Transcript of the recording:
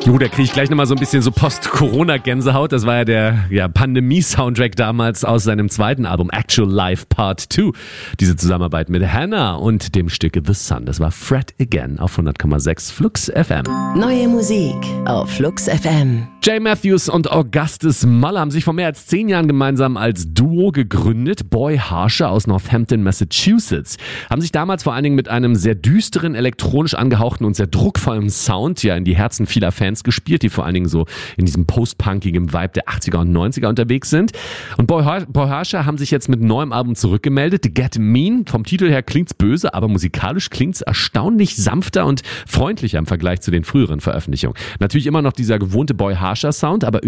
Jo, da kriege ich gleich nochmal so ein bisschen so Post-Corona-Gänsehaut. Das war ja der Pandemie-Soundtrack damals aus seinem zweiten Album Actual Life Part 2. Diese Zusammenarbeit mit Hannah und dem Stück The Sun. Das war Fred Again auf 100,6 Flux FM. Neue Musik auf Flux FM. Jay Matthews und Augustus Muller haben sich vor mehr als 10 Jahren gemeinsam als Duo gegründet. Boy Harsher aus Northampton, Massachusetts. Haben sich damals vor allen Dingen mit einem sehr düsteren, elektronisch angehauchten und sehr druckvollen Sound in die Herzen vieler Fans gespielt, die vor allen Dingen so in diesem post-punkigen Vibe der 80er und 90er unterwegs sind. Und Boy Harsher haben sich jetzt mit neuem Album zurückgemeldet. Get Mean. Vom Titel her klingt's böse, aber musikalisch klingt's erstaunlich sanfter und freundlicher im Vergleich zu den früheren Veröffentlichungen. Natürlich immer noch dieser gewohnte Boy Harsher Sound, aber